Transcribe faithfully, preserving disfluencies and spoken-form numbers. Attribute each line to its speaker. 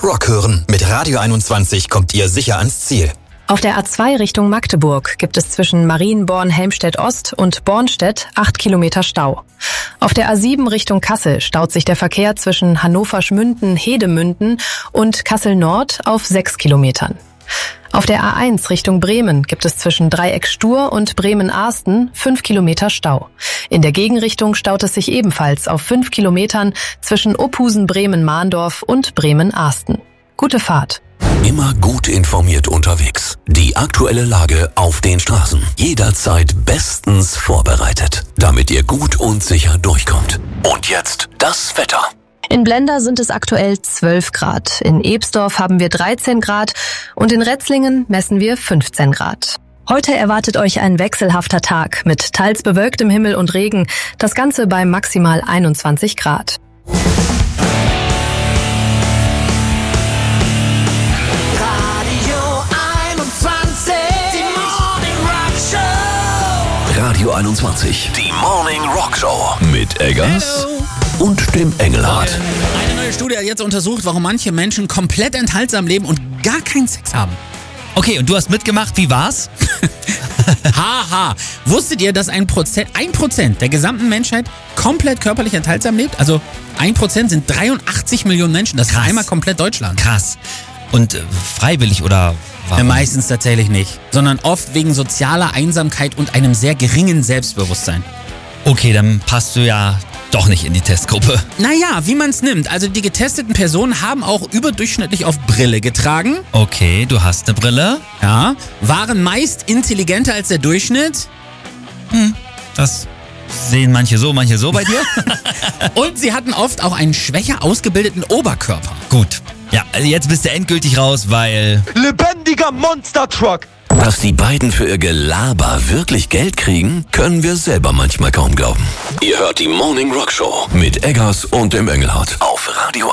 Speaker 1: Rock hören. Mit Radio einundzwanzig kommt ihr sicher ans Ziel.
Speaker 2: Auf der A zwei Richtung Magdeburg gibt es zwischen Marienborn-Helmstedt-Ost und Bornstedt acht Kilometer Stau. Auf der A sieben Richtung Kassel staut sich der Verkehr zwischen Hannover-Schmünden-Hedemünden und Kassel-Nord auf sechs Kilometern. Auf der A eins Richtung Bremen gibt es zwischen Dreieck-Stur und Bremen-Arsten fünf Kilometer Stau. In der Gegenrichtung staut es sich ebenfalls auf fünf Kilometern zwischen Opusen-Bremen-Mahndorf und Bremen-Arsten. Gute Fahrt.
Speaker 3: Immer gut informiert unterwegs. Die aktuelle Lage auf den Straßen. Jederzeit bestens vorbereitet, damit ihr gut und sicher durchkommt. Und jetzt das Wetter.
Speaker 2: In Blenda sind es aktuell zwölf Grad. In Ebsdorf haben wir dreizehn Grad und in Retzlingen messen wir fünfzehn Grad. Heute erwartet euch ein wechselhafter Tag mit teils bewölktem Himmel und Regen. Das Ganze bei maximal einundzwanzig Grad.
Speaker 3: Radio einundzwanzig, die Morning Rock Show mit Eggers Hello. Und dem Engelhardt.
Speaker 4: Eine neue Studie hat jetzt untersucht, warum manche Menschen komplett enthaltsam leben und gar keinen Sex haben.
Speaker 5: Okay, und du hast mitgemacht, wie war's?
Speaker 4: Haha, wusstet ihr, dass ein Prozent, ein Prozent der gesamten Menschheit komplett körperlich enthaltsam lebt? Also ein Prozent sind dreiundachtzig Millionen Menschen, das ist einmal komplett Deutschland.
Speaker 5: Krass. Und äh, freiwillig oder warum?
Speaker 4: Meistens tatsächlich nicht, sondern oft wegen sozialer Einsamkeit und einem sehr geringen Selbstbewusstsein.
Speaker 5: Okay, dann passt du ja doch nicht in die Testgruppe.
Speaker 4: Naja, wie man es nimmt. Also die getesteten Personen haben auch überdurchschnittlich oft Brille getragen.
Speaker 5: Okay, du hast eine Brille.
Speaker 4: Ja, waren meist intelligenter als der Durchschnitt.
Speaker 5: Hm, das sehen manche so, manche so bei dir.
Speaker 4: Und sie hatten oft auch einen schwächer ausgebildeten Oberkörper.
Speaker 5: Gut. Ja, also jetzt bist du endgültig raus, weil...
Speaker 6: Lebendiger Monster-Truck!
Speaker 3: Dass die beiden für ihr Gelaber wirklich Geld kriegen, können wir selber manchmal kaum glauben. Ihr hört die Morning Rock Show mit Eggers und dem Engelhardt auf Radio